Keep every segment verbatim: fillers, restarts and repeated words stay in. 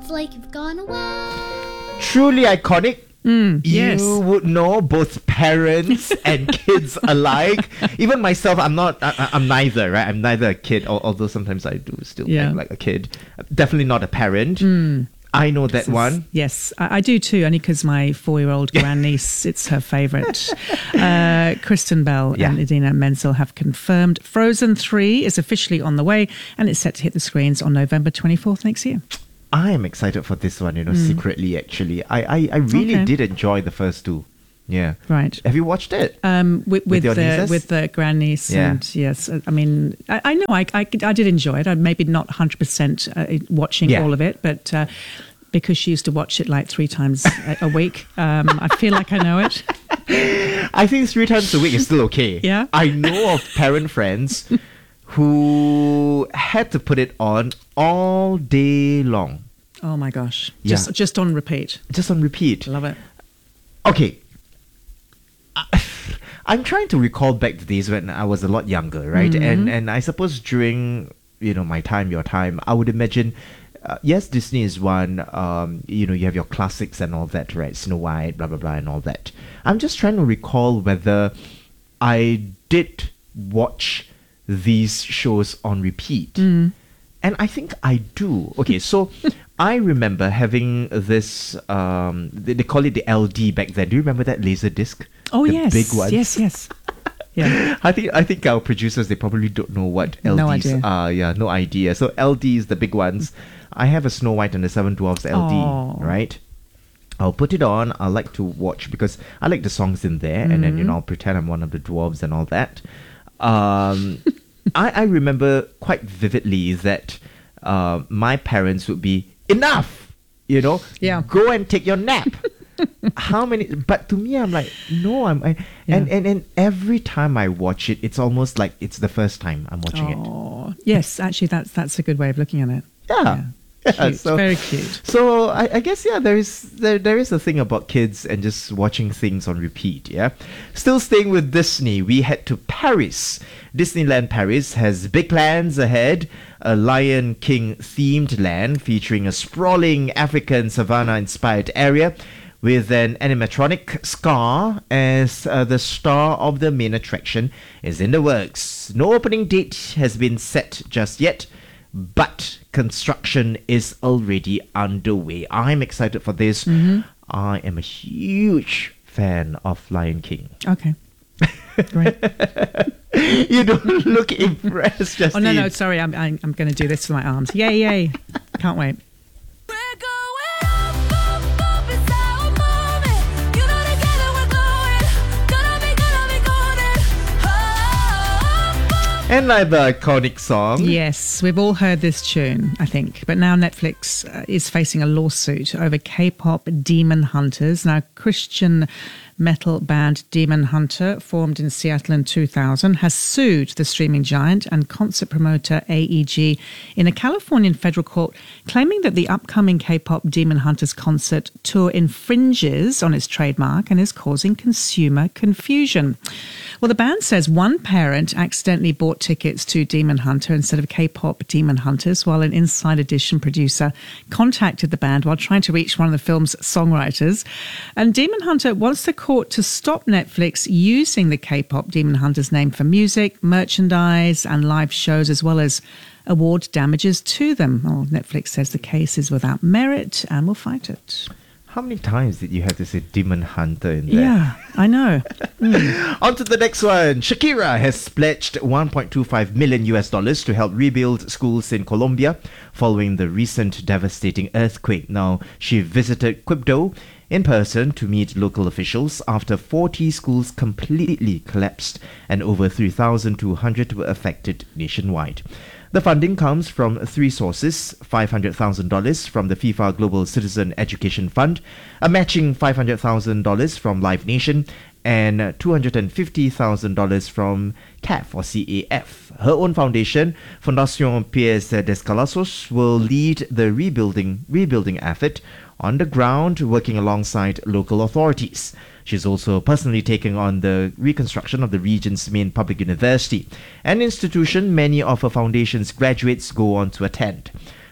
It's like you've gone away. Truly iconic. Mm, you yes. would know, both parents and kids alike. Even myself, I'm not. I, I'm neither. Right? I'm neither a kid, although sometimes I do still Yeah. act like a kid. Definitely not a parent. Mm. I know that one. Yes, I, I do too, only because my four-year-old grandniece, it's her favourite. Uh, Kristen Bell Yeah. and Idina Menzel have confirmed Frozen three is officially on the way, and it's set to hit the screens on November twenty-fourth next year. I am excited for this one, you know, secretly, actually. I, I, I really Okay. did enjoy the first two. Yeah. Right. Have you watched it? Um, with With with, your the nieces? with the grandniece, Yeah. and yes, I mean, I, I know I, I I did enjoy it. I maybe not one hundred percent uh, watching Yeah. all of it, but uh, because she used to watch it like three times a, a week, um, I feel like I know it. I think three times a week is still okay. Yeah. I know of parent friends who had to put it on all day long, Oh my gosh, Yeah. just just on repeat. just on repeat. Love it. Okay. I- I'm trying to recall back the days when I was a lot younger, right? And and I suppose during, you know, my time, your time, I would imagine, uh, yes, Disney is one. Um, you know, you have your classics and all that, right? Snow White, blah blah blah, and all that. I'm just trying to recall whether I did watch these shows on repeat, and I think I do. Okay, so I remember having this. Um, they, they call it the L D back then. Do you remember that laser disc? Oh The yes, big ones. yes, yes. Yeah. I think I think our producers, they probably don't know what L Ds No idea. are. Yeah, no idea. So L D is the big ones. I have a Snow White and the Seven Dwarfs L D, Oh. right? I'll put it on. I like to watch because I like the songs in there, and then you Mm-hmm. know I'll pretend I'm one of the dwarves and all that. Um, I I remember quite vividly that uh, my parents would be enough, you know, Yeah. go and take your nap. How many? But to me, I'm like, no, I'm, I, and, Yeah. and and every time I watch it, it's almost like it's the first time I'm watching it. Oh, yes. Actually, that's that's a good way of looking at it. Yeah. Yeah, Cute. so- Very cute. So I, I guess yeah, there is there there is a thing about kids and just watching things on repeat. Yeah, still staying with Disney, we head to Paris. Disneyland Paris has big plans ahead. A Lion King themed land featuring a sprawling African savannah-inspired area with an animatronic Scar as uh, the star of the main attraction is in the works. No opening date has been set just yet, but construction is already underway. I'm excited for this. Mm-hmm. I am a huge fan of Lion King. Okay. Great. You don't look impressed, Oh Justine. no, no, sorry. I'm I'm, I'm going to do this with my arms. Yay, yay! Can't wait. We're going up, up, up, it's our moment. You know together we're glowing. Gonna be, gonna be golden. Up, up. And another iconic song. Yes, we've all heard this tune, I think. But now Netflix uh, is facing a lawsuit over K-pop Demon Hunters. Now, Christian metal band Demon Hunter, formed in Seattle in two thousand, has sued the streaming giant and concert promoter A E G in a Californian federal court, claiming that the upcoming K-pop Demon Hunters concert tour infringes on its trademark and is causing consumer confusion. Well, the band says one parent accidentally bought tickets to Demon Hunter instead of K-pop Demon Hunters, while an Inside Edition producer contacted the band while trying to reach one of the film's songwriters. And Demon Hunter wants the court to stop Netflix using the K-pop Demon Hunters name for music, merchandise, and live shows, as well as award damages to them. Well, Netflix says the case is without merit and will fight it. How many times did you have to say Demon Hunter in there? Yeah, I know. On to the next one. Shakira has pledged one point two five million U S dollars to help rebuild schools in Colombia following the recent devastating earthquake. Now, she visited Quibdó in person to meet local officials after forty schools completely collapsed and over three thousand two hundred were affected nationwide. The funding comes from three sources: five hundred thousand dollars from the FIFA Global Citizen Education Fund, a matching five hundred thousand dollars from Live Nation, and two hundred fifty thousand dollars from C A F or C A F. Her own foundation, Fundación Pies Descalzos, will lead the rebuilding rebuilding effort on the ground, working alongside local authorities. She's also personally taking on the reconstruction of the region's main public university, an institution many of her foundation's graduates go on to attend.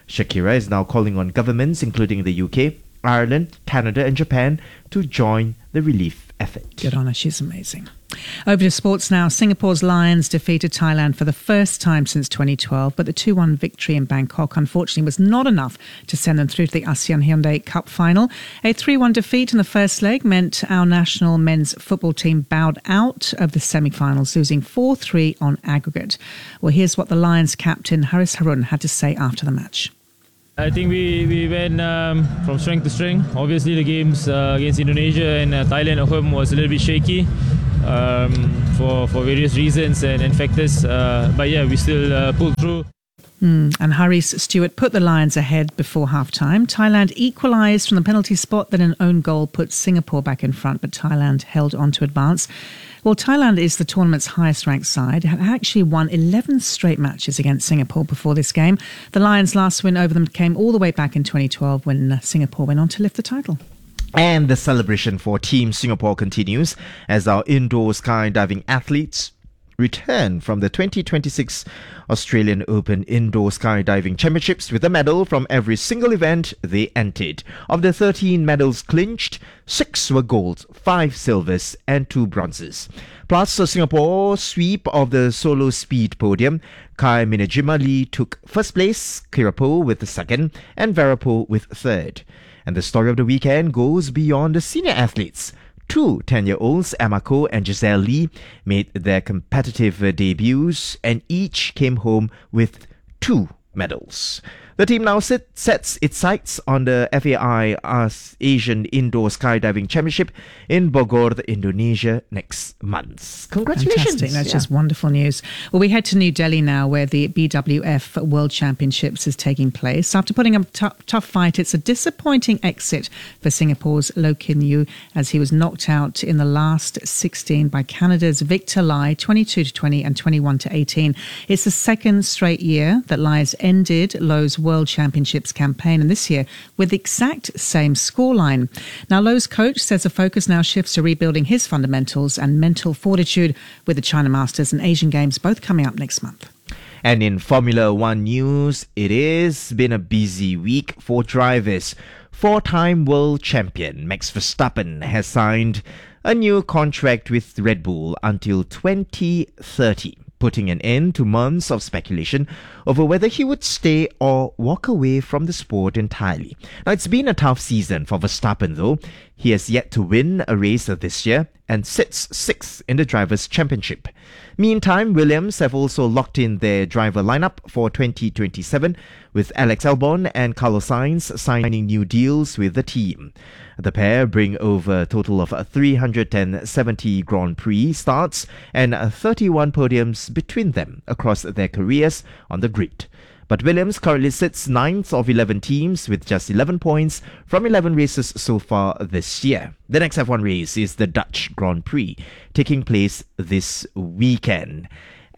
Shakira is now calling on governments, including the U K, Ireland, Canada, and Japan, to join the relief effort. Good on her. She's amazing. Over to sports now. Singapore's Lions defeated Thailand for the first time since twenty twelve, but the two one victory in Bangkok, unfortunately, was not enough to send them through to the ASEAN Hyundai Cup final. A three one defeat in the first leg meant our national men's football team bowed out of the semi-finals, losing four three on aggregate. Well, here's what the Lions captain Haris Harun had to say after the match. I think we, we went um, from strength to strength. Obviously, the games uh, against Indonesia and uh, Thailand at home was a little bit shaky um, for, for various reasons and, and factors. Uh, but yeah, we still uh, pulled through. Mm, and Haris Stewart put the Lions ahead before half-time. Thailand equalised from the penalty spot, then an own goal put Singapore back in front, but Thailand held on to advance. Well, Thailand is the tournament's highest-ranked side. It had actually won eleven straight matches against Singapore before this game. The Lions' last win over them came all the way back in twenty twelve when uh, Singapore went on to lift the title. And the celebration for Team Singapore continues as our indoor skydiving athletes return from the twenty twenty-six Australian Open Indoor Skydiving Championships with a medal from every single event they entered. Of the thirteen medals clinched, six were gold, five silvers and two bronzes. Plus, a Singapore sweep of the solo speed podium. Kai Minajima Lee took first place, Kirapo with the second, and Verapo with third. And the story of the weekend goes beyond the senior athletes. Two ten-year-olds, Emma Koh and Giselle Lee, made their competitive uh, debuts and each came home with two medals. The team now sit, sets its sights on the F A I Asian Indoor Skydiving Championship in Bogor, Indonesia next month. Congratulations. Fantastic. That's Yeah. just wonderful news. Well, we head to New Delhi now, where the B W F World Championships is taking place. After putting up a tough, tough fight, it's a disappointing exit for Singapore's Loh Kin Yew as he was knocked out in the last sixteen by Canada's Victor Lai, twenty-two to twenty and twenty-one to eighteen. It's the second straight year that Lai's ended Loh's World Championships campaign, and this year with the exact same scoreline. Now, Loh's coach says the focus now shifts to rebuilding his fundamentals and mental fortitude with the China Masters and Asian Games both coming up next month. And in Formula One news, it has been a busy week for drivers. Four-time world champion Max Verstappen has signed a new contract with Red Bull until twenty thirty. Putting an end to months of speculation over whether he would stay or walk away from the sport entirely. Now, it's been a tough season for Verstappen, though. He has yet to win a race this year and sits sixth in the Drivers' Championship. Meantime, Williams have also locked in their driver lineup for twenty twenty-seven, with Alex Albon and Carlos Sainz signing new deals with the team. The pair bring over a total of three hundred seventy Grand Prix starts and thirty-one podiums between them across their careers on the grid. But Williams currently sits ninth of eleven teams with just eleven points from eleven races so far this year. The next F one race is the Dutch Grand Prix, taking place this weekend.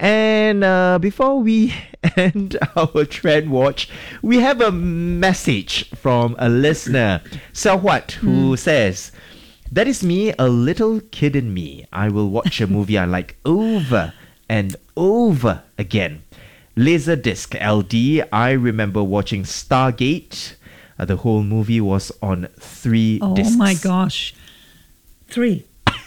And uh, before we end our trend watch, we have a message from a listener, Xiaohuat, who mm. says, "That is me, a little kid in me. I will watch a movie I like over and over again. Laserdisc L D, I remember watching Stargate. Uh, the whole movie was on three oh discs." Oh my gosh. Three.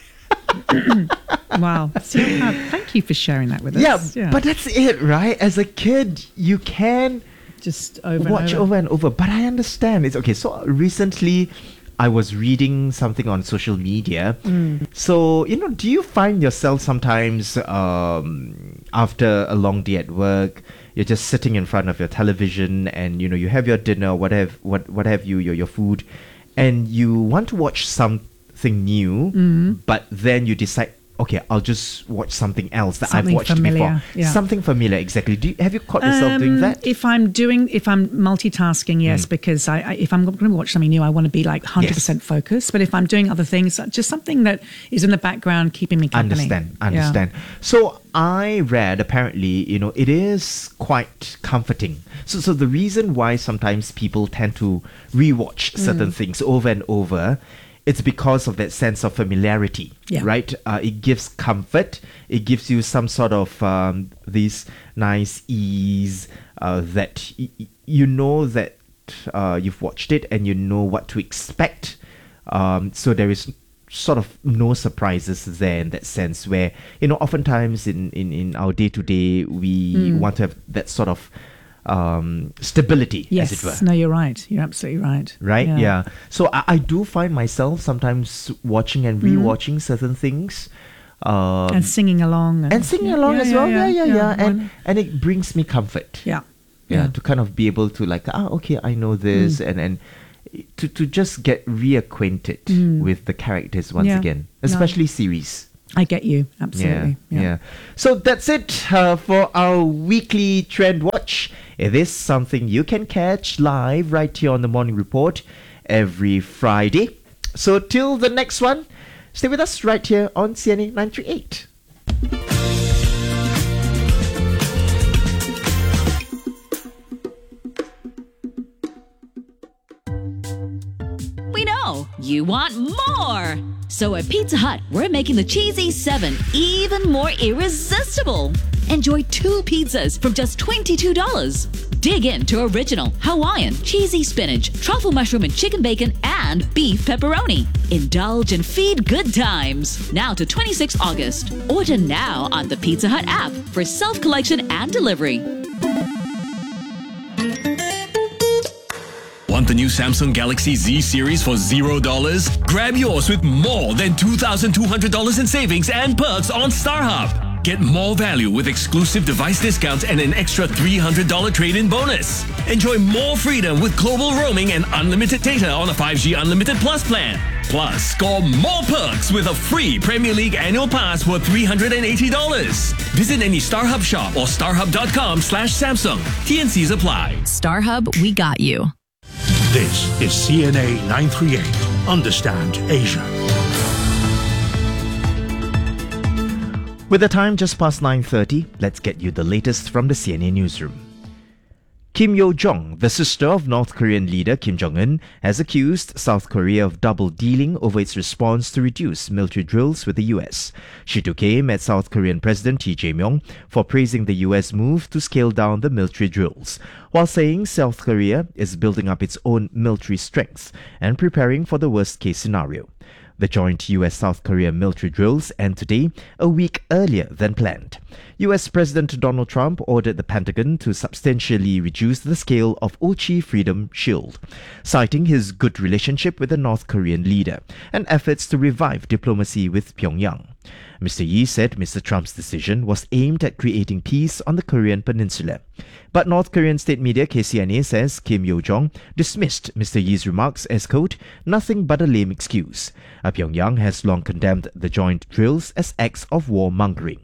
Wow. So, uh, thank you for sharing that with us. Yeah, yeah, but that's it, right? As a kid, you can just over watch and over. over and over. But I understand. It's okay. So recently, I was reading something on social media. Mm. So, you know, do you find yourself sometimes um, after a long day at work, you're just sitting in front of your television and, you know, you have your dinner, what have, what, what have you, your, your food, and you want to watch something new, mm. but then you decide, okay, I'll just watch something else that Something I've watched familiar, before. yeah. Something familiar, exactly. Do you, have you caught yourself um, doing that? If I'm doing, if I'm multitasking, yes, mm. because I, I, if I'm going to watch something new, I want to be like one hundred percent yes. focused. But if I'm doing other things, just something that is in the background, keeping me company. Understand, understand. Yeah. So I read, apparently, you know, it is quite comforting. So, so the reason why sometimes people tend to rewatch certain mm. things over and over it's because of that sense of familiarity, Yeah. right? Uh, it gives comfort. It gives you some sort of um, this nice ease uh, that y- y- you know that uh, you've watched it and you know what to expect. Um, so there is sort of no surprises there in that sense, where, you know, oftentimes in, in, in our day-to-day, we want to have that sort of um, stability, Yes. as it were. No, you're right. You're absolutely right. Right? Yeah. So I, I do find myself sometimes watching and rewatching certain things. Um, And singing along. and singing yeah, along yeah, as yeah, well. Yeah, yeah, yeah. Why And not? and it brings me comfort. yeah. Yeah, Yeah. to kind of be able to like, ah, okay, I know this, Mm. and and to to just get reacquainted with the characters once Mm. Yeah. again, No. especially series. I get you. Absolutely. Yeah, yeah. So that's it uh, for our weekly trend watch. It is something you can catch live right here on the Morning Report every Friday. So till the next one, stay with us right here on C N A nine three eight. We know you want more. So at Pizza Hut, we're making the Cheesy seven even more irresistible. Enjoy two pizzas from just twenty-two dollars. Dig into original, Hawaiian, cheesy spinach, truffle mushroom and chicken bacon, and beef pepperoni. Indulge and feed good times. Now to the twenty-sixth of August. Order now on the Pizza Hut app for self-collection and delivery. Want the new Samsung Galaxy Z series for zero dollars? Grab yours with more than two thousand two hundred dollars in savings and perks on StarHub. Get more value with exclusive device discounts and an extra three hundred dollars trade-in bonus. Enjoy more freedom with global roaming and unlimited data on a five G Unlimited Plus plan. Plus, score more perks with a free Premier League annual pass worth three hundred eighty dollars. Visit any StarHub shop or starhub.com slash Samsung. T and Cs apply. StarHub, we got you. This is C N A nine three eight. Understand Asia. With the time just past nine thirty, let's get you the latest from the C N A newsroom. Kim Yo-jong, the sister of North Korean leader Kim Jong-un, has accused South Korea of double-dealing over its response to reduce military drills with the U S. She took aim at South Korean President Lee Jae-myung for praising the U S move to scale down the military drills, while saying South Korea is building up its own military strength and preparing for the worst-case scenario. The joint U S-South Korea military drills end today, a week earlier than planned. U S President Donald Trump ordered the Pentagon to substantially reduce the scale of Ulchi Freedom Shield, citing his good relationship with the North Korean leader and efforts to revive diplomacy with Pyongyang. Mister Yi said Mister Trump's decision was aimed at creating peace on the Korean peninsula. But North Korean state media K C N A says Kim Yo-jong dismissed Mister Yi's remarks as, quote, nothing but a lame excuse. Uh, Pyongyang has long condemned the joint drills as acts of warmongering.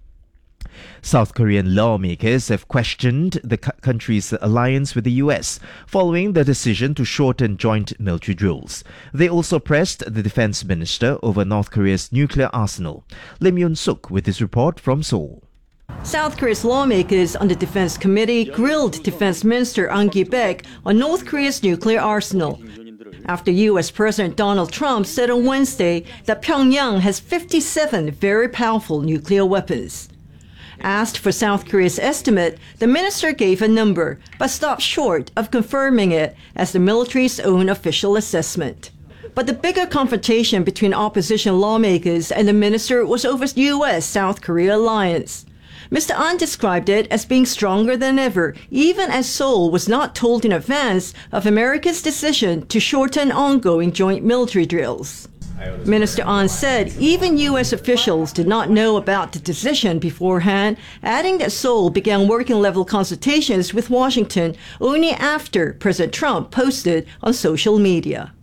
South Korean lawmakers have questioned the cu- country's alliance with the U S following the decision to shorten joint military drills. They also pressed the defense minister over North Korea's nuclear arsenal. Lim Yoon-suk with his report from Seoul. South Korea's lawmakers on the Defense Committee grilled Defense Minister An Gi-baek on North Korea's nuclear arsenal, after U S President Donald Trump said on Wednesday that Pyongyang has fifty-seven very powerful nuclear weapons. Asked for South Korea's estimate, the minister gave a number, but stopped short of confirming it as the military's own official assessment. But the bigger confrontation between opposition lawmakers and the minister was over U S-South Korea alliance. Mister An described it as being stronger than ever, even as Seoul was not told in advance of America's decision to shorten ongoing joint military drills. Minister An said even U S officials did not know about the decision beforehand, adding that Seoul began working-level consultations with Washington only after President Trump posted on social media.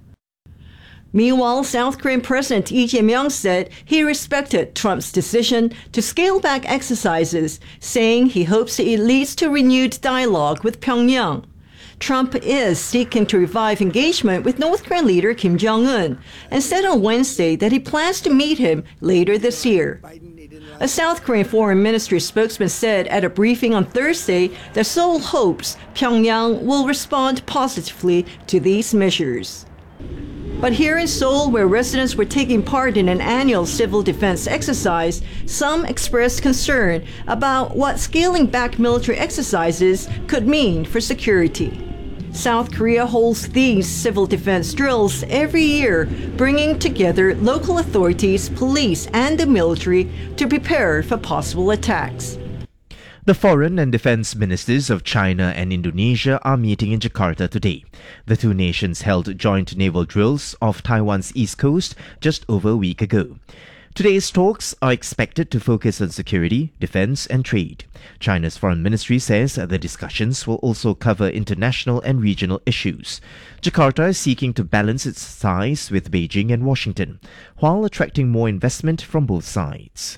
Meanwhile, South Korean President Lee Jae-myung said he respected Trump's decision to scale back exercises, saying he hopes it leads to renewed dialogue with Pyongyang. Trump is seeking to revive engagement with North Korean leader Kim Jong-un and said on Wednesday that he plans to meet him later this year. A South Korean foreign ministry spokesman said at a briefing on Thursday that Seoul hopes Pyongyang will respond positively to these measures. But here in Seoul, where residents were taking part in an annual civil defense exercise, some expressed concern about what scaling back military exercises could mean for security. South Korea holds these civil defense drills every year, bringing together local authorities, police, and the military to prepare for possible attacks. The foreign and defense ministers of China and Indonesia are meeting in Jakarta today. The two nations held joint naval drills off Taiwan's east coast just over a week ago. Today's talks are expected to focus on security, defense, and trade. China's foreign ministry says the discussions will also cover international and regional issues. Jakarta is seeking to balance its ties with Beijing and Washington, while attracting more investment from both sides.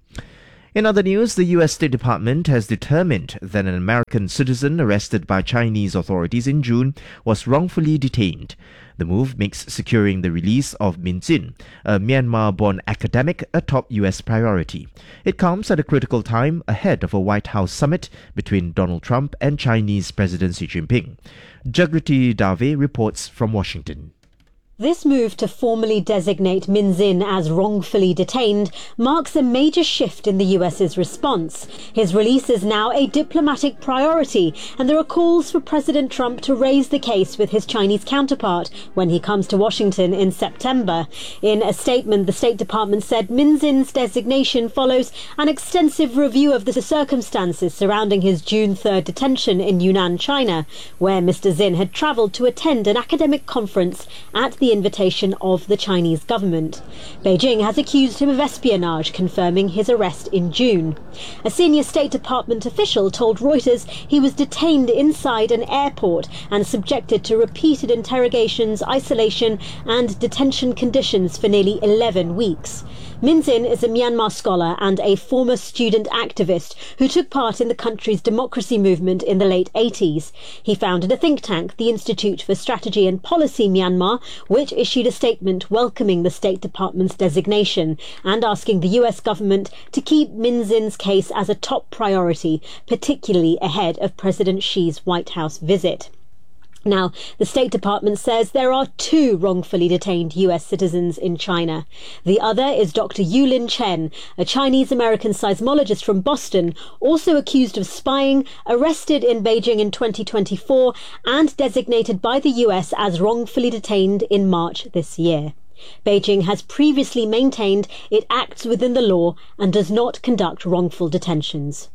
In other news, the U S State Department has determined that an American citizen arrested by Chinese authorities in June was wrongfully detained. The move makes securing the release of Min Jin, a Myanmar-born academic, a top U S priority. It comes at a critical time ahead of a White House summit between Donald Trump and Chinese President Xi Jinping. Jagriti Dave reports from Washington. This move to formally designate Min Jin as wrongfully detained marks a major shift in the U S's response. His release is now a diplomatic priority, and there are calls for President Trump to raise the case with his Chinese counterpart when he comes to Washington in September. In a statement, the State Department said Min Jin's designation follows an extensive review of the circumstances surrounding his June third detention in Yunnan, China, where Mister Jin had travelled to attend an academic conference at the invitation of the Chinese government. Beijing has accused him of espionage, confirming his arrest in June. A senior State Department official told Reuters he was detained inside an airport and subjected to repeated interrogations, isolation and detention conditions for nearly eleven weeks. Min Jin is a Myanmar scholar and a former student activist who took part in the country's democracy movement in the late eighties. He founded a think tank, the Institute for Strategy and Policy Myanmar, which issued a statement welcoming the State Department's designation and asking the U S government to keep Min Jin's case as a top priority, particularly ahead of President Xi's White House visit. Now, the State Department says there are two wrongfully detained U S citizens in China. The other is Doctor Yulin Chen, a Chinese-American seismologist from Boston, also accused of spying, arrested in Beijing in twenty twenty-four and designated by the U S as wrongfully detained in March this year. Beijing has previously maintained it acts within the law and does not conduct wrongful detentions.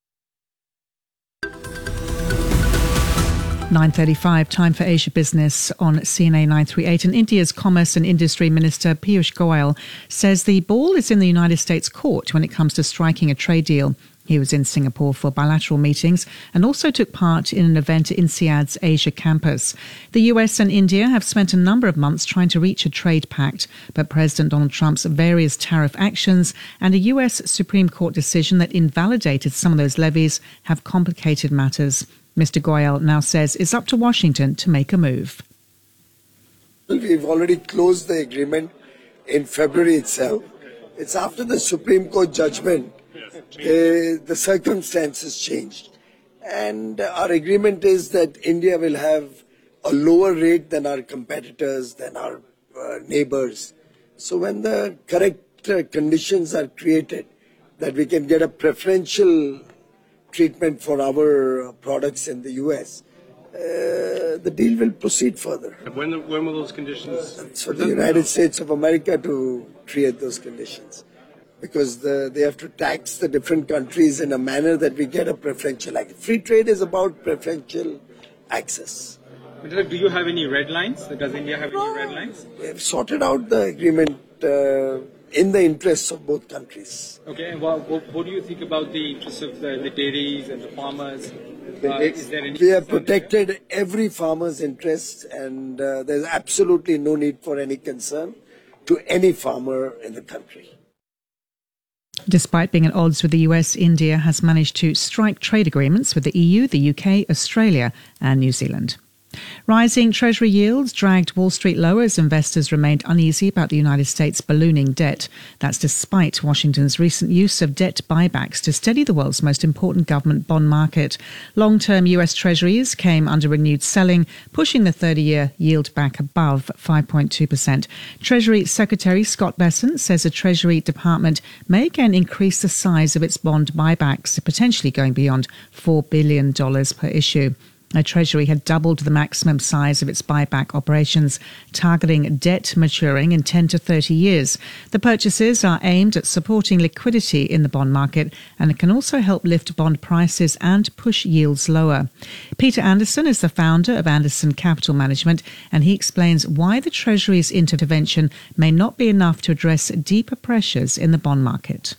nine thirty-five, time for Asia Business on C N A nine thirty-eight. And India's Commerce and Industry Minister Piyush Goyal says the ball is in the United States court when it comes to striking a trade deal. He was in Singapore for bilateral meetings and also took part in an event in C I A D's Asia campus. The U S and India have spent a number of months trying to reach a trade pact, but President Donald Trump's various tariff actions and a U S Supreme Court decision that invalidated some of those levies have complicated matters. Mister Goyal now says it's up to Washington to make a move. We've already closed the agreement in February itself. It's after the Supreme Court judgment, uh, the circumstances changed. And our agreement is that India will have a lower rate than our competitors, than our uh, neighbors. So when the correct uh, conditions are created, that we can get a preferential treatment for our products in the U S, uh, the deal will proceed further. When, when will those conditions? It's for the United States of America to create those conditions, because the, they have to tax the different countries in a manner that we get a preferential access. Free trade is about preferential access. Do you have any red lines? Does India have any red lines? We have sorted out the agreement uh, in the interests of both countries. Okay, and what, what, what do you think about the interests of the, the dairies and the farmers? Uh, is there any we have protected every farmer's interests, and uh, there's absolutely no need for any concern to any farmer in the country. Despite being at odds with the U S, India has managed to strike trade agreements with the E U, the U K, Australia and New Zealand. Rising Treasury yields dragged Wall Street lower as investors remained uneasy about the United States ballooning debt. That's despite Washington's recent use of debt buybacks to steady the world's most important government bond market. Long-term U S Treasuries came under renewed selling, pushing the thirty-year yield back above five point two percent. Treasury Secretary Scott Bessent says the Treasury Department may again increase the size of its bond buybacks, potentially going beyond four billion dollars per issue. The Treasury had doubled the maximum size of its buyback operations, targeting debt maturing in ten to thirty years. The purchases are aimed at supporting liquidity in the bond market and can also help lift bond prices and push yields lower. Peter Anderson is the founder of Anderson Capital Management, and he explains why the Treasury's intervention may not be enough to address deeper pressures in the bond market.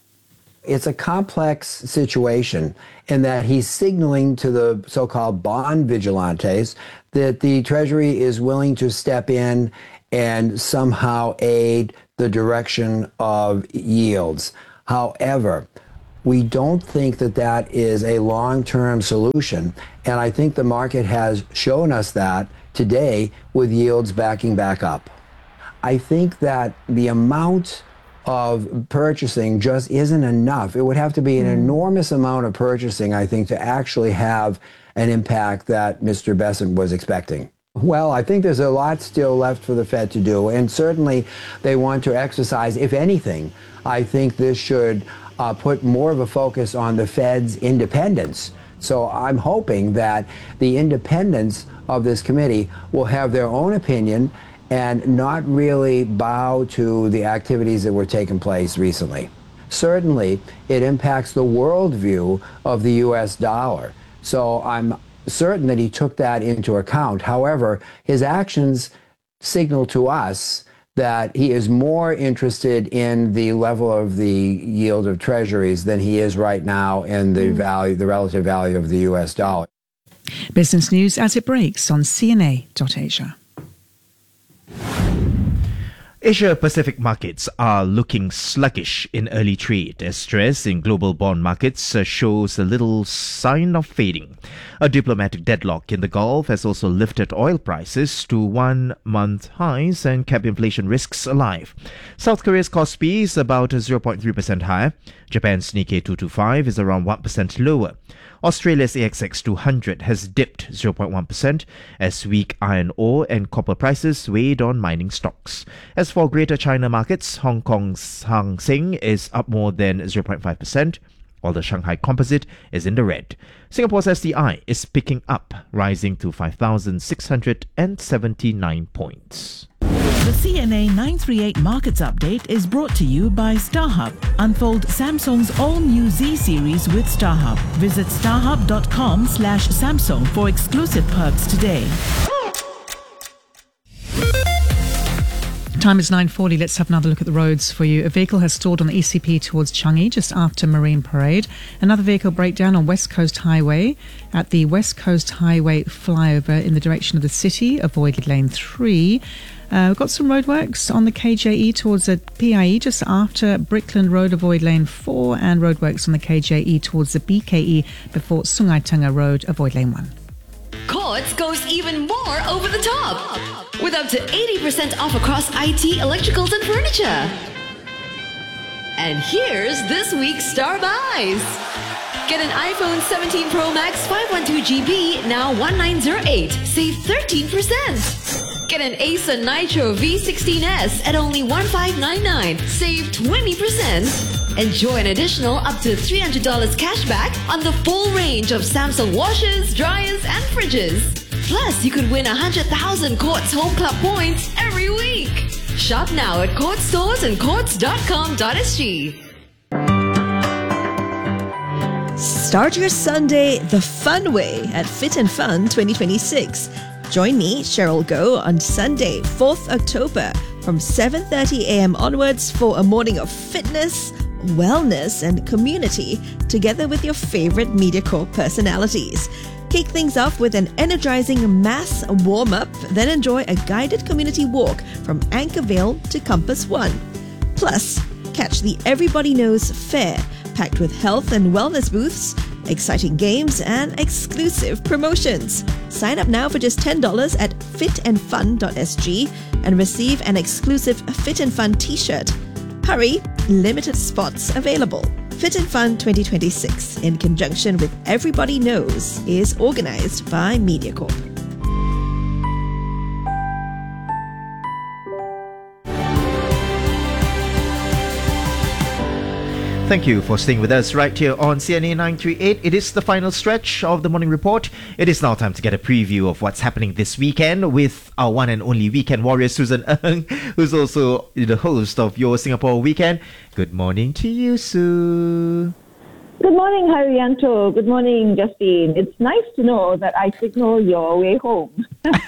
It's a complex situation in that he's signaling to the so-called bond vigilantes that the Treasury is willing to step in and somehow aid the direction of yields. However, we don't think that that is a long-term solution, and I think the market has shown us that today with yields backing back up. I think that the amount of purchasing just isn't enough. It would have to be an enormous amount of purchasing, I think, to actually have an impact that Mister Bessent was expecting. Well, I think there's a lot still left for the Fed to do, and certainly they want to exercise, if anything, I think this should uh, put more of a focus on the Fed's independence. So I'm hoping that the independence of this committee will have their own opinion and not really bow to the activities that were taking place recently. Certainly, it impacts the worldview of the U S dollar. So I'm certain that he took that into account. However, his actions signal to us that he is more interested in the level of the yield of treasuries than he is right now in the value, the relative value of the U S dollar. Business news as it breaks on C N A dot Asia. Asia-Pacific markets are looking sluggish in early trade as stress in global bond markets uh, shows a little sign of fading. A diplomatic deadlock in the Gulf has also lifted oil prices to one-month highs and kept inflation risks alive. South Korea's Kospi is about zero point three percent higher. Japan's Nikkei two twenty-five is around one percent lower. Australia's A S X two hundred has dipped zero point one percent as weak iron ore and copper prices weighed on mining stocks. As for Greater China markets, Hong Kong's Hang Seng is up more than zero point five percent, while the Shanghai Composite is in the red. Singapore's S T I is picking up, rising to five thousand six hundred seventy-nine points. The C N A nine thirty-eight Markets Update is brought to you by StarHub. Unfold Samsung's all-new Z series with StarHub. Visit starhub.com slash Samsung for exclusive perks today. Time is nine forty. Let's have another look at the roads for you. A vehicle has stalled on the E C P towards Changi just after Marine Parade. Another vehicle breakdown on West Coast Highway at the West Coast Highway flyover in the direction of the city. Avoid lane three. Uh, we've got some roadworks on the K J E towards the P I E just after Brickland Road. Avoid lane four, and roadworks on the K J E towards the B K E before Sungai Tengah Road. Avoid lane one. Courts goes even more over the top with up to eighty percent off across I T, electricals and furniture. And here's this week's Star Buys. Get an iPhone seventeen Pro Max five twelve G B, now nineteen oh eight, save thirteen percent. Get an Acer Nitro V sixteen S at only fifteen ninety-nine, save twenty percent. Enjoy an additional up to three hundred dollars cash back on the full range of Samsung washers, dryers and fridges. Plus, you could win one hundred thousand Courts Home Club points every week. Shop now at Courts stores and courts dot com dot s g. Start your Sunday the fun way at Fit and Fun twenty twenty-six. Join me, Cheryl Goh, on Sunday, fourth October from seven thirty a.m. onwards for a morning of fitness, wellness and community together with your favorite MediaCorp personalities. Kick things off with an energizing mass warm-up, then enjoy a guided community walk from Anchorvale to Compass One. Plus, catch the Everybody Knows Fair, packed with health and wellness booths, exciting games, and exclusive promotions. Sign up now for just ten dollars at fit and fun dot s g and receive an exclusive Fit and Fun t-shirt. Hurry, limited spots available. Fit and Fun twenty twenty-six, in conjunction with Everybody Knows, is organised by MediaCorp. Thank you for staying with us right here on C N A nine three eight. It is the final stretch of the morning report. It is now time to get a preview of what's happening this weekend with our one and only weekend warrior, Susan Ng, who's also the host of Your Singapore Weekend. Good morning to you, Sue. Good morning, Harianto. Good morning, Justine. It's nice to know that I signal your way home.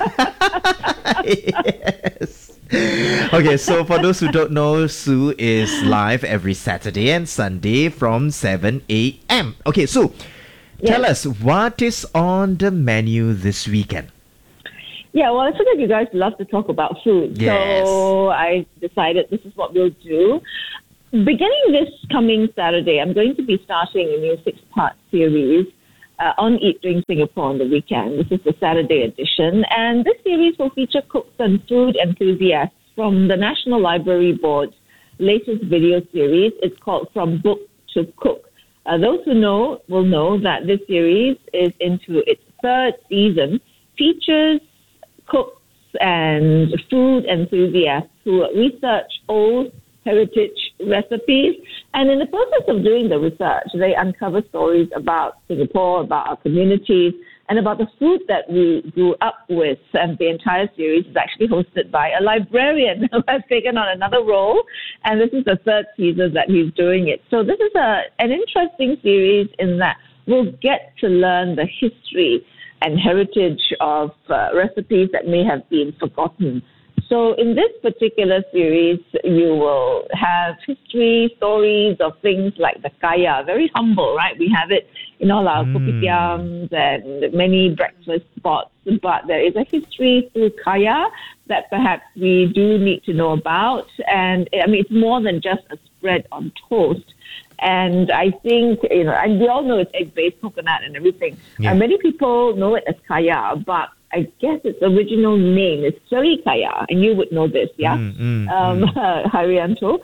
Yes. Okay, so for those who don't know, Sue is live every Saturday and Sunday from seven a.m. Okay, Sue, tell Yes. us what is on the menu this weekend. Yeah, well, I figured you guys love to talk about food. Yes. So I decided this is what we'll do. Beginning this coming Saturday, I'm going to be starting a new six-part series uh, on Eat Drink Singapore on the weekend. This is the Saturday edition. And this series will feature cooks and food enthusiasts from the National Library Board's latest video series. It's called From Book to Cook. Uh, those who know will know that this series is into its third season, features cooks and food enthusiasts who research old heritage recipes. And in the process of doing the research, they uncover stories about Singapore, about our communities, and about the food that we grew up with. And the entire series is actually hosted by a librarian who has taken on another role. And this is the third season that he's doing it. So this is a an interesting series in that we'll get to learn the history and heritage of uh, recipes that may have been forgotten. So in this particular series, you will have history, stories of things like the kaya, very humble, right? We have it in all our Mm. kopitiams and many breakfast spots, but there is a history through kaya that perhaps we do need to know about. And I mean, it's more than just a spread on toast. And I think, you know, and we all know it's egg-based coconut and everything. Yeah. And many people know it as kaya, but I guess its original name is Seri Kaya, and you would know this, yeah, Mm, mm, um, mm. Harianto.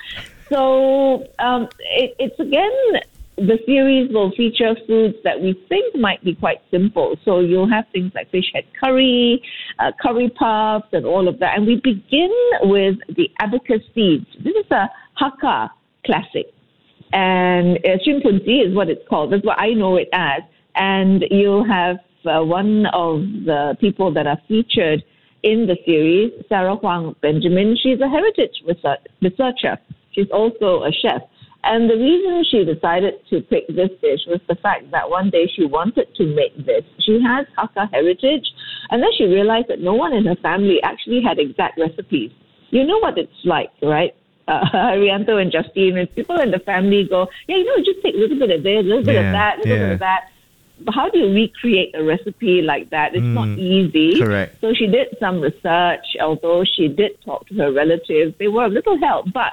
So um, it, it's again, the series will feature foods that we think might be quite simple. So you'll have things like fish head curry, uh, curry puffs, and all of that. And we begin with the abacus seeds. This is a Hakka classic. And uh, Chim Punzi is what it's called. That's what I know it as. And you'll have uh, one of the people that are featured in the series, Sarah Huang Benjamin. She's a heritage research, researcher. She's also a chef. And the reason she decided to pick this dish was the fact that one day she wanted to make this. She has Hakka heritage, and then she realized that no one in her family actually had exact recipes. You know what it's like, right? Uh, Harianto and Justine, when people in the family go, yeah, you know, just take a little bit of this, a little bit Yeah, of that, a little yeah. bit of that. But how do you recreate a recipe like that? It's not easy. Correct. So she did some research, although she did talk to her relatives. They were of little help, but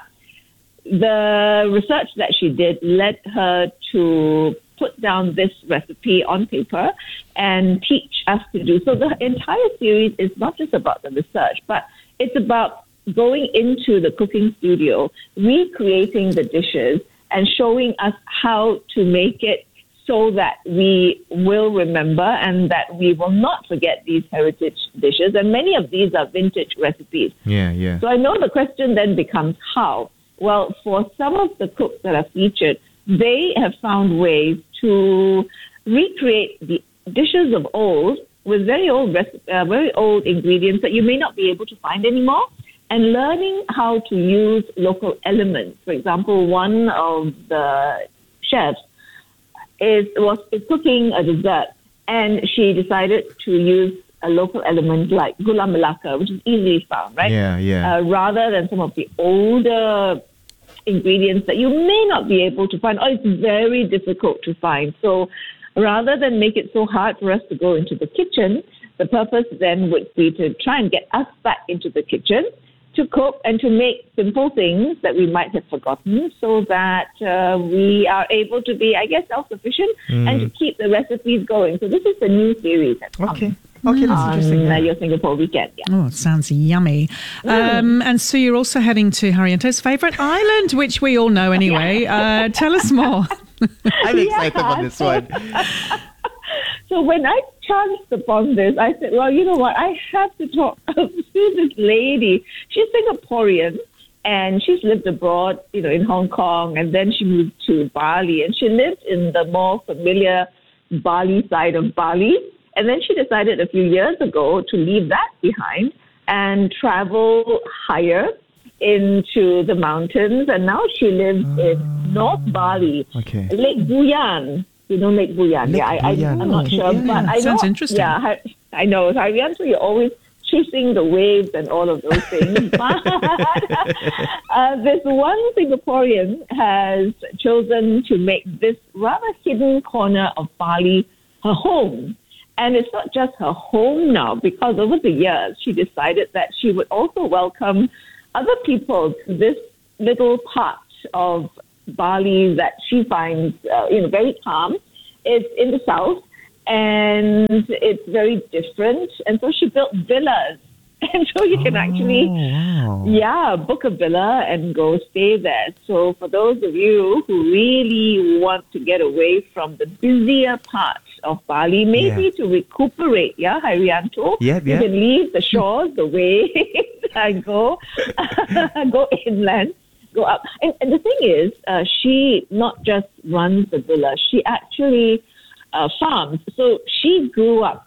the research that she did led her to put down this recipe on paper and teach us to do. So the entire series is not just about the research, but it's about going into the cooking studio, recreating the dishes, and showing us how to make it so that we will remember and that we will not forget these heritage dishes. And many of these are vintage recipes. Yeah, yeah. So I know the question then becomes how? Well, for some of the cooks that are featured, they have found ways to recreate the dishes of old with very old, rec- uh, very old ingredients that you may not be able to find anymore, and learning how to use local elements. For example, one of the chefs is was is cooking a dessert, and she decided to use a local element like gula melaka, which is easily found, right? Yeah, yeah. Uh, rather than some of the older ingredients that you may not be able to find, or it's very difficult to find. So rather than make it so hard for us to go into the kitchen, the purpose then would be to try and get us back into the kitchen to cook and to make simple things that we might have forgotten so that uh, we are able to be, I guess, self-sufficient Mm. and to keep the recipes going. So this is the new series that's Okay. come Okay, that's on interesting. uh, your Singapore weekend. Yeah. Oh, it sounds yummy. Um, and Sue, you're also heading to Haryanto's favourite island, which we all know anyway. Uh, tell us more. I'm excited about this one. So when I chanced upon this, I said, well, you know what? I have to talk to this lady. She's Singaporean, and she's lived abroad, you know, in Hong Kong, and then she moved to Bali, and she lived in the more familiar Bali side of Bali. And then she decided a few years ago to leave that behind and travel higher into the mountains. And now she lives in North Bali, Okay. Lake Buyan. You know Lake Buyan? Lake yeah, I, I, Buyan. I'm not Okay, sure, yeah, but yeah. I know. Sounds interesting. Yeah, I, I know. Harian, so you're always chasing the waves and all of those things. But uh, this one Singaporean has chosen to make this rather hidden corner of Bali her home. And it's not just her home now, because over the years, she decided that she would also welcome other people to this little part of Bali that she finds, uh, you know, very calm. It's in the south, and it's very different. And so she built villas. And so you can actually, wow. yeah, book a villa and go stay there. So for those of you who really want to get away from the busier parts of Bali, maybe Yeah. to recuperate, yeah, Harianto, Yeah, yeah. you can leave the shores, the waves, and go, go inland, go up. And, and the thing is, uh, she not just runs the villa, she actually uh, farms. So she grew up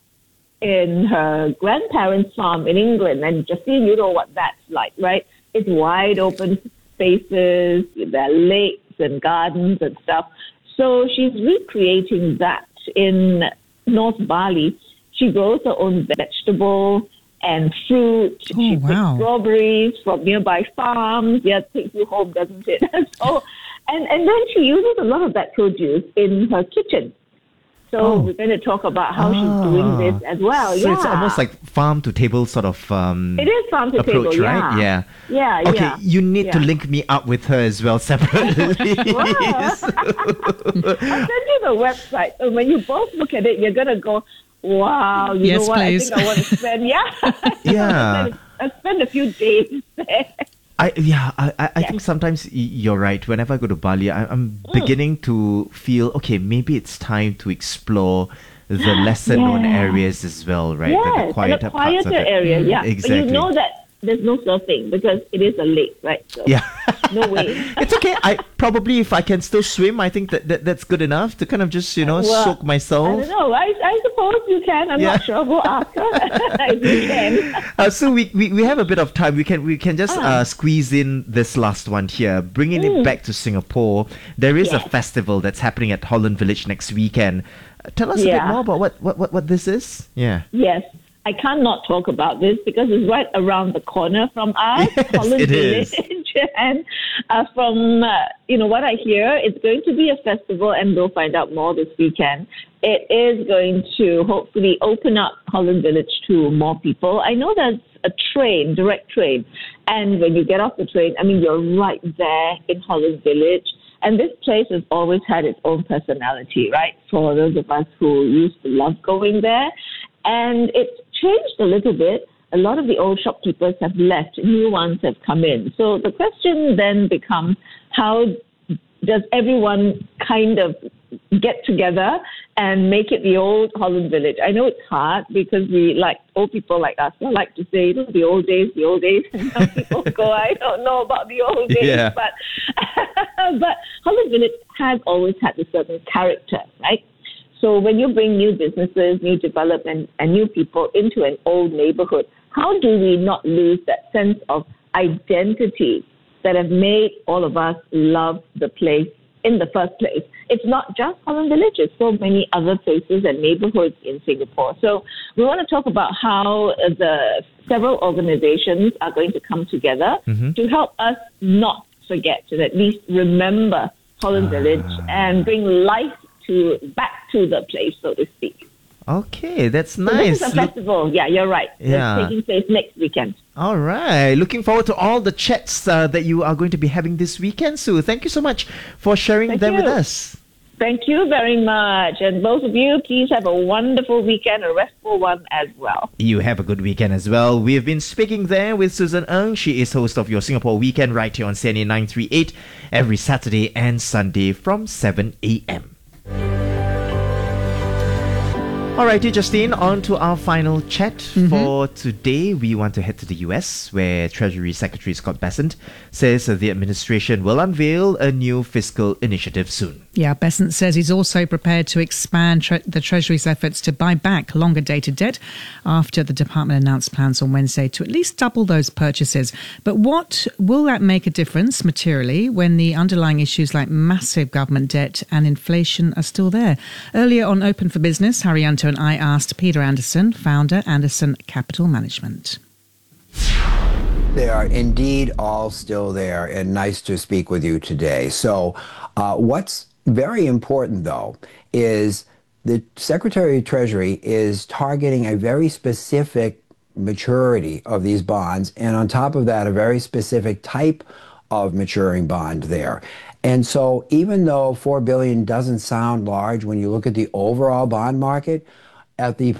in her grandparents' farm in England, and Justine, you know what that's like, right? It's wide open spaces, there are lakes and gardens and stuff. So she's recreating that in North Bali. She grows her own vegetables and fruit. Oh, she wow. picks strawberries from nearby farms. Yeah, it takes you home, doesn't it? so, and, and then she uses a lot of that produce in her kitchen. So Oh. we're going to talk about how she's doing this as well. So yeah. it's almost like farm to table sort of um, It is farm to approach, table, right? yeah. Yeah. Yeah, Okay, yeah. you need to Yeah. link me up with her as well separately. I'll send you the website. So when you both look at it, you're going to go, wow, you Yes, know what? please. I think I want to spend, yeah. Yeah. I'll spend, I'll spend a few days there. I yeah, I, I I think sometimes y- you're right. Whenever I go to Bali, I, I'm Mm. beginning to feel okay. Maybe it's time to explore the lesser known Yeah. areas as well, right? Yes, the, the and quieter, a parts of quieter it. area, Mm, yeah. exactly. But you know that there's no surfing because it is a lake, right? So Yeah. no way. It's okay. I probably, if I can still swim, I think that, that that's good enough to kind of just you know Well, soak I myself. don't know. I, I suppose you can. I'm Yeah. not sure. We'll ask her if you can. Uh, so we, we, we have a bit of time. We can we can just Ah. uh, squeeze in this last one here, bringing it Mm. back to Singapore. There is a Yes. festival that's happening at Holland Village next weekend. Uh, tell us a bit Yeah. more about what, what, what, what this is. Yeah. Yes, I cannot talk about this because it's right around the corner from us, Yes, Holland it Village. is. And uh, from, uh, you know, what I hear, it's going to be a festival, and we'll find out more this weekend. It is going to hopefully open up Holland Village to more people. I know there's a train, direct train, and when you get off the train, I mean, you're right there in Holland Village. And this place has always had its own personality, right? For those of us who used to love going there. And it's changed a little bit. A lot of the old shopkeepers have left. New ones have come in. So the question then becomes, how does everyone kind of get together and make it the old Holland Village? I know it's hard because we, like old people like us, I like to say, you know, the old days, the old days. And some people go, I don't know about the old days. Yeah. But, but Holland Village has always had a certain character, right? So when you bring new businesses, new development, and new people into an old neighborhood, how do we not lose that sense of identity that have made all of us love the place in the first place? It's not just Holland Village, it's so many other places and neighborhoods in Singapore. So we want to talk about how the several organizations are going to come together Mhm. to help us not forget, to at least remember Holland Village and bring life to back to the place, so to speak. Okay, that's So nice. this is a Look- festival. Yeah, you're right. Yeah. It's taking place next weekend. all right. Looking forward to all the chats uh, that you are going to be having this weekend, Sue. Thank you so much for sharing Thank them with you. us. Thank you very much. And both of you, please have a wonderful weekend, a restful one as well. You have a good weekend as well. We have been speaking there with Susan Ng. She is host of Your Singapore Weekend right here on C N A nine three eight every Saturday and Sunday from seven a.m. Alrighty, Justine, on to our final chat for today. We want to head to the U S, where Treasury Secretary Scott Bessent says that the administration will unveil a new fiscal initiative soon. Yeah, Bessent says he's also prepared to expand tre- the Treasury's efforts to buy back longer dated debt after the department announced plans on Wednesday to at least double those purchases. But what will that make a difference materially when the underlying issues like massive government debt and inflation are still there? Earlier on Open for Business, Haryanto and I asked Peter Anderson, founder, Anderson Capital Management. They are indeed all still there, and nice to speak with you today. So uh, what's very important, though, is the Secretary of Treasury is targeting a very specific maturity of these bonds, and on top of that, a very specific type of maturing bond there. And so even though four billion dollars doesn't sound large when you look at the overall bond market, at the